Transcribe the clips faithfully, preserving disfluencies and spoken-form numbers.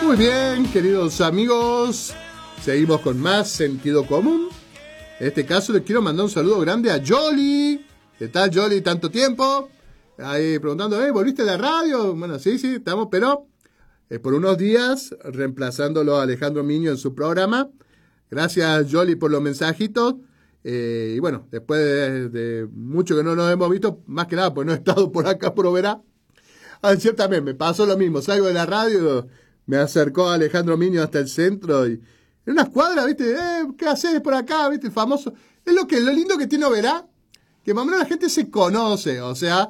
Muy bien, queridos amigos, seguimos con más sentido común. En este caso les quiero mandar un saludo grande a Jolly. ¿Qué tal, Jolly? ¿Tanto tiempo? Ahí preguntando, ¿eh? ¿Volviste a la radio? Bueno, sí, sí, estamos, pero eh, por unos días reemplazándolo a Alejandro Miño en su programa. Gracias, Jolly, por los mensajitos. Eh, y bueno, después de, de mucho que no nos hemos visto, más que nada, pues no he estado por acá, por verá. Ayer también me pasó lo mismo, salgo de la radio, me acercó Alejandro Miño hasta el centro y en unas cuadras, ¿viste? Eh, ¿Qué haces por acá? ¿Viste? El famoso. Es lo que lo lindo que tiene Oberá, que más o menos la gente se conoce, o sea,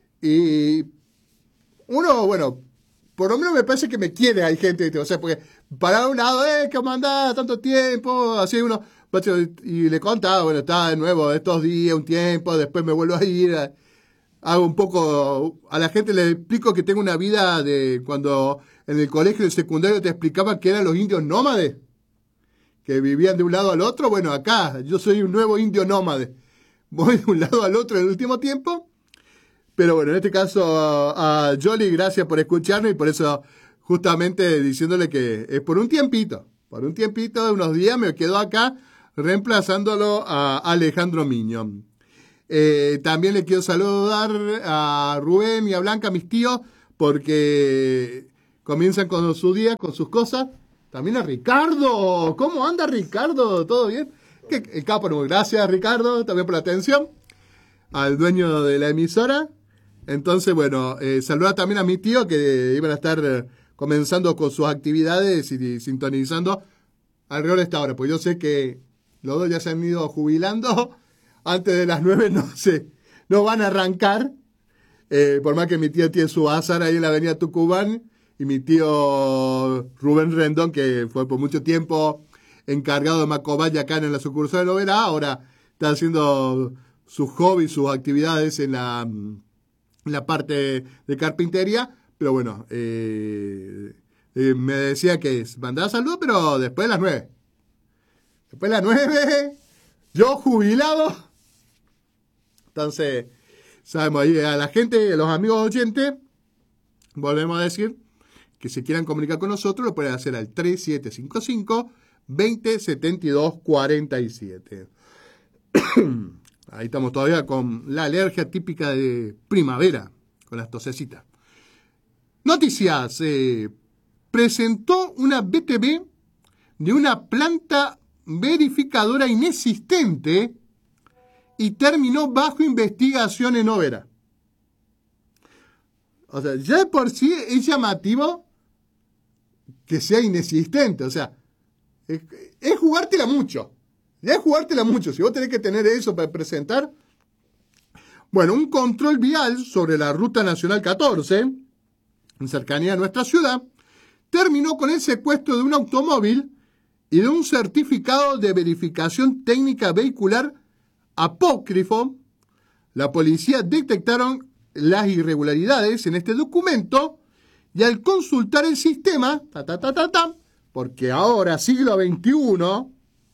y uno, bueno, por lo menos me parece que me quiere, hay gente, ¿viste? O sea, porque para un lado, eh, ¿cómo andás? Tanto tiempo, así uno, y le contaba, bueno, estaba de nuevo estos días, un tiempo, después me vuelvo a ir, a, hago un poco, a la gente le explico que tengo una vida de cuando en el colegio de secundario te explicaban que eran los indios nómades, que vivían de un lado al otro. Bueno, acá yo soy un nuevo indio nómade, voy de un lado al otro en el último tiempo, pero bueno, en este caso a, a Jolly, gracias por escucharme y por eso justamente diciéndole que es por un tiempito, por un tiempito, de unos días me quedo acá reemplazándolo a Alejandro Miño. Eh, también le quiero saludar a Rubén y a Blanca, mis tíos, porque comienzan con su día, con sus cosas. También a Ricardo. ¿Cómo anda Ricardo? ¿Todo bien? ¿Qué, el capo? Gracias, Ricardo, también por la atención. Al dueño de la emisora. Entonces, bueno, eh, saludar también a mi tío, que iban a estar eh, comenzando con sus actividades y, y sintonizando alrededor de esta hora. Pues yo sé que los dos ya se han ido jubilando. Antes de las nueve no sé, no van a arrancar, eh, por más que mi tío tiene su azar ahí en la avenida Tucumán, y mi tío Rubén Rendón, que fue por mucho tiempo encargado de Macobaya acá en la sucursal de Oberá, ahora está haciendo sus hobbies, sus actividades en la, en la parte de carpintería, pero bueno, eh, eh, me decía que mandaba saludos, pero después de las nueve. Después de las nueve, yo jubilado. Entonces, sabemos ahí a la gente, a los amigos oyentes, volvemos a decir que si quieran comunicar con nosotros, lo pueden hacer al tres siete cinco cinco, dos cero siete dos cuatro siete. Ahí estamos todavía con la alergia típica de primavera, con las tosecitas. Noticias. Eh, presentó una B T V de una planta verificadora inexistente y terminó bajo investigación en Oberá. O sea, ya de por sí es llamativo que sea inexistente. O sea, es, es jugártela mucho. Ya es jugártela mucho. Si vos tenés que tener eso para presentar. Bueno, un control vial sobre la Ruta Nacional catorce, en cercanía a nuestra ciudad, terminó con el secuestro de un automóvil y de un certificado de verificación técnica vehicular apócrifo. La policía detectaron las irregularidades en este documento y al consultar el sistema, ta, ta, ta, ta, ta, porque ahora, siglo veintiuno,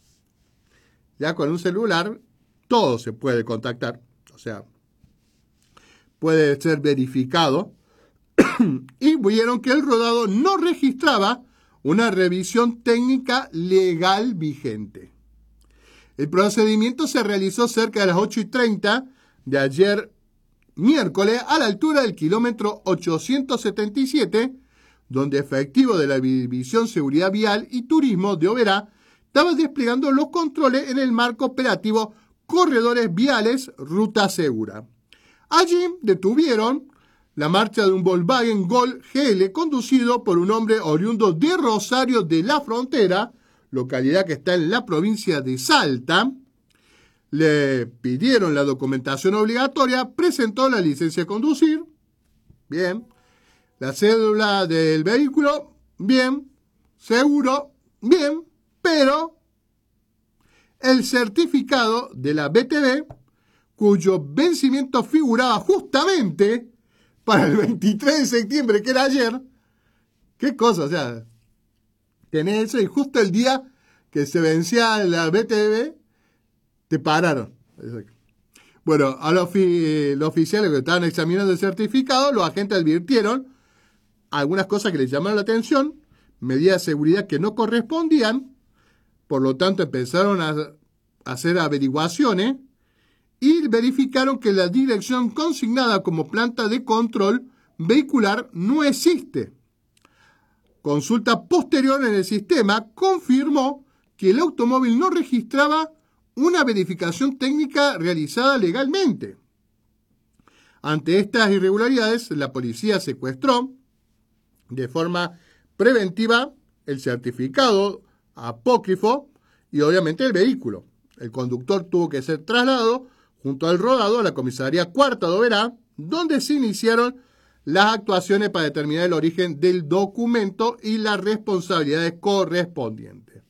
ya con un celular, todo se puede contactar, o sea, puede ser verificado, y vieron que el rodado no registraba una revisión técnica legal vigente. El procedimiento se realizó cerca de las ocho y treinta de ayer miércoles a la altura del kilómetro ochocientos setenta y siete, donde efectivo de la División Seguridad Vial y Turismo de Oberá estaba desplegando los controles en el marco operativo Corredores Viales Ruta Segura. Allí detuvieron la marcha de un Volkswagen Gol G L conducido por un hombre oriundo de Rosario de la Frontera, localidad que está en la provincia de Salta. Le pidieron la documentación obligatoria, presentó la licencia de conducir, bien, la cédula del vehículo, bien, seguro, bien, pero el certificado de la B T V, cuyo vencimiento figuraba justamente para el veintitrés de septiembre, que era ayer, qué cosa, o sea, tenés eso y justo el día que se vencía la B T V, te pararon. Bueno, a los, ofi- los oficiales que estaban examinando el certificado, los agentes advirtieron algunas cosas que les llamaron la atención, medidas de seguridad que no correspondían, por lo tanto empezaron a hacer averiguaciones y verificaron que la dirección consignada como planta de control vehicular no existe. Consulta posterior en el sistema confirmó que el automóvil no registraba una verificación técnica realizada legalmente. Ante estas irregularidades, la policía secuestró de forma preventiva el certificado apócrifo y obviamente el vehículo. El conductor tuvo que ser trasladado junto al rodado a la comisaría Cuarta de Oberá, donde se iniciaron las actuaciones para determinar el origen del documento y las responsabilidades correspondientes.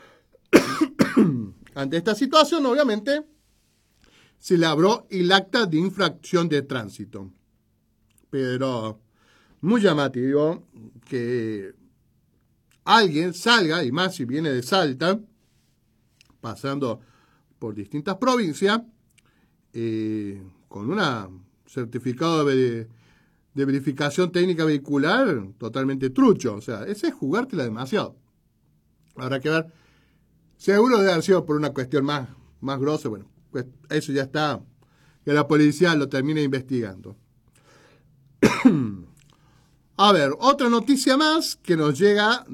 Ante esta situación, obviamente, se elaboró el acta de infracción de tránsito. Pero muy llamativo que alguien salga, y más si viene de Salta, pasando por distintas provincias, eh, con un certificado de, de verificación técnica vehicular totalmente trucho. O sea, ese es jugártela demasiado. Habrá que ver. Seguro debe haber sido por una cuestión más, más grosa. Bueno, pues eso ya está, que la policía lo termine investigando. A ver, otra noticia más que nos llega